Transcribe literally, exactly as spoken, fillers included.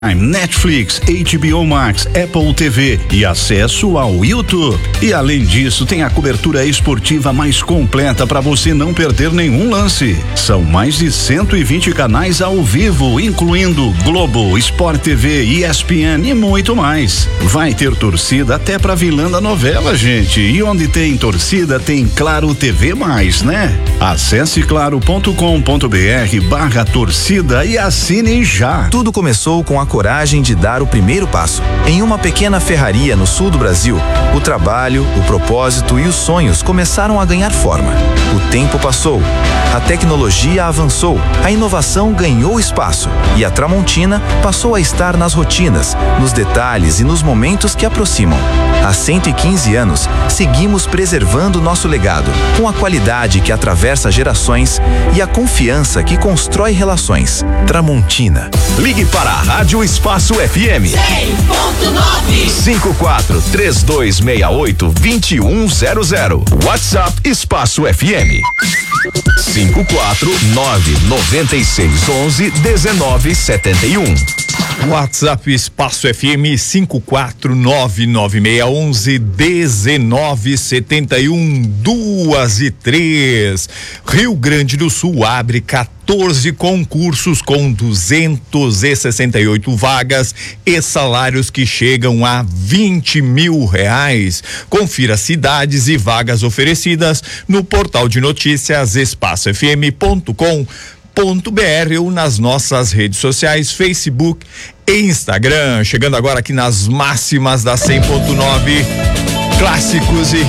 Netflix, H B O Max, Apple T V e acesso ao YouTube. E além disso, tem a cobertura esportiva mais completa para você não perder nenhum lance. São mais de cento e vinte canais ao vivo, incluindo Globo, Sport T V, E S P N e muito mais. Vai ter torcida até pra vilã da novela, gente. E onde tem torcida, tem Claro T V mais, né? Acesse claro ponto com ponto br barra torcida e assine já. Tudo começou com a coragem de dar o primeiro passo. Em uma pequena ferraria no sul do Brasil, o trabalho, o propósito e os sonhos começaram a ganhar forma. O tempo passou, a tecnologia avançou, a inovação ganhou espaço e a Tramontina passou a estar nas rotinas, nos detalhes e nos momentos que aproximam. Há cento e quinze anos, seguimos preservando nosso legado, com a qualidade que atravessa gerações e a confiança que constrói relações. Tramontina. Ligue para a Rádio Espaço F M. cem ponto nove. cinco quatro três dois seis oito dois um zero zero. WhatsApp Espaço F M. cinco quatro nove nove seis onze dezenove setenta e um. WhatsApp Espaço F M cinco quatro nove nove seis onze dezenove setenta e um, duas e três. Rio Grande do Sul abre quatorze concursos com duzentos e sessenta e oito vagas e salários que chegam a vinte mil reais. Confira cidades e vagas oferecidas no portal de notícias espaço f m ponto com ponto b r ou nas nossas redes sociais, Facebook e Instagram. Chegando agora aqui nas máximas da cem ponto nove, clássicos e